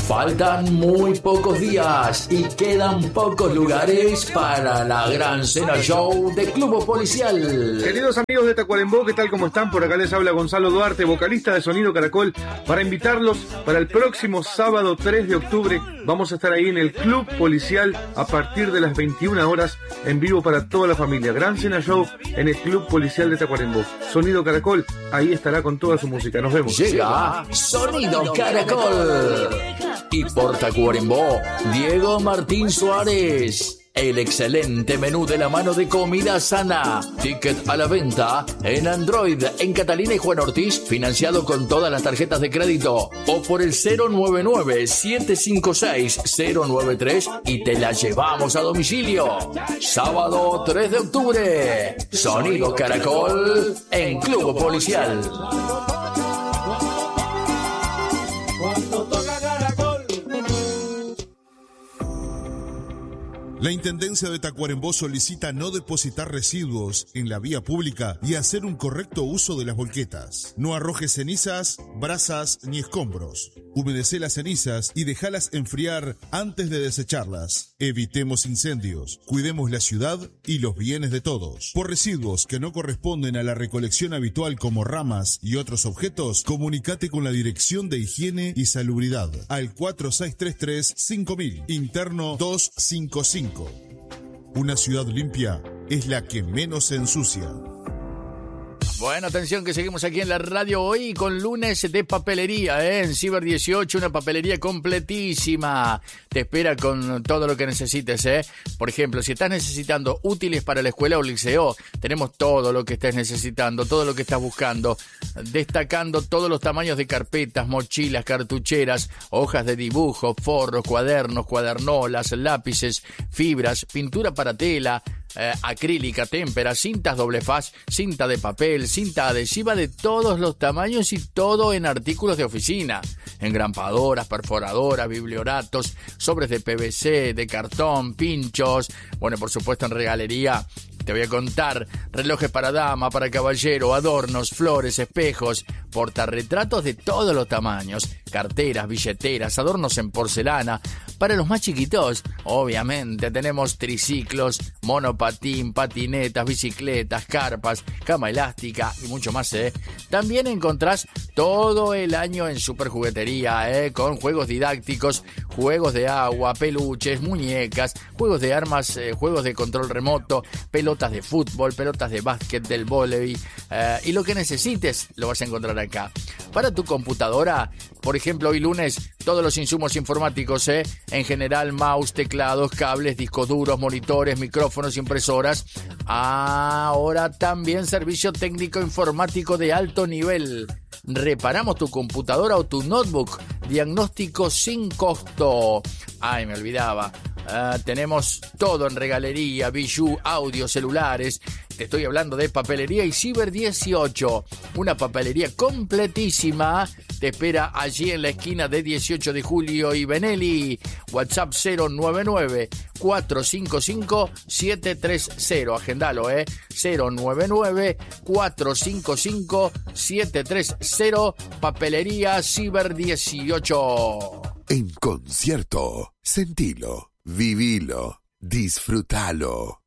Faltan muy pocos días y quedan pocos lugares para la gran cena show de Club Policial. Queridos amigos de Tacuarembó, ¿qué tal? ¿Cómo están? Por acá les habla Gonzalo Duarte, vocalista de Sonido Caracol, para invitarlos para el próximo sábado 3 de octubre. Vamos a estar ahí en el Club Policial a partir de las 21 horas en vivo para toda la familia. Gran cena show en el Club Policial de Tacuarembó. Sonido Caracol, ahí estará con toda su música. Nos vemos. Llega Sonido Caracol. Y por Tacuarembó, Diego Martín Suárez. El excelente menú de la mano de Comida Sana. Ticket a la venta en Android, en Catalina y Juan Ortiz, financiado con todas las tarjetas de crédito. O por el 099-756-093 y te la llevamos a domicilio. Sábado 3 de octubre. Sonido Caracol en Club Policial. La Intendencia de Tacuarembó solicita no depositar residuos en la vía pública y hacer un correcto uso de las volquetas. No arrojes cenizas, brasas ni escombros. Humedece las cenizas y déjalas enfriar antes de desecharlas. Evitemos incendios, cuidemos la ciudad y los bienes de todos. Por residuos que no corresponden a la recolección habitual como ramas y otros objetos, comunícate con la Dirección de Higiene y Salubridad al 4633-5000, interno 255. Una ciudad limpia es la que menos se ensucia. Bueno, atención que seguimos aquí en la radio hoy con lunes de papelería, en Ciber 18, una papelería completísima. Te espera con todo lo que necesites, Por ejemplo, si estás necesitando útiles para la escuela o liceo, tenemos todo lo que estés necesitando, todo lo que estás buscando, destacando todos los tamaños de carpetas, mochilas, cartucheras, hojas de dibujo, forros, cuadernos, cuadernolas, lápices, fibras, pintura para tela, acrílica, témpera, cintas doble faz, cinta de papel, cinta adhesiva de todos los tamaños y todo en artículos de oficina, engrampadoras, perforadoras, biblioratos, sobres de PVC, de cartón, pinchos, bueno, por supuesto en regalería. Te voy a contar, relojes para dama, para caballero, adornos, flores, espejos, portarretratos de todos los tamaños, carteras, billeteras, adornos en porcelana. Para los más chiquitos, obviamente, tenemos triciclos, monopatín, patinetas, bicicletas, carpas, cama elástica y mucho más, También encontrás todo el año en Superjuguetería, con juegos didácticos, juegos de agua, peluches, muñecas, juegos de armas, juegos de control remoto, pelotas de fútbol, pelotas de básquet, del vóley, y lo que necesites lo vas a encontrar acá. Para tu computadora, por ejemplo, hoy lunes, todos los insumos informáticos, en general, mouse, teclados, cables, discos duros, monitores, micrófonos, impresoras. Ahora también servicio técnico informático de alto nivel. Reparamos tu computadora o tu notebook. Diagnóstico sin costo. Ay, me olvidaba. Tenemos todo en regalería, bijú, audio, celulares. Te estoy hablando de papelería y Ciber 18. Una papelería completísima. Te espera allí en la esquina de 18 de julio y Benelli. WhatsApp 099-455-730. Agendalo, 099-455-730. Papelería Ciber 18. En concierto, sentilo, vivilo, disfrútalo.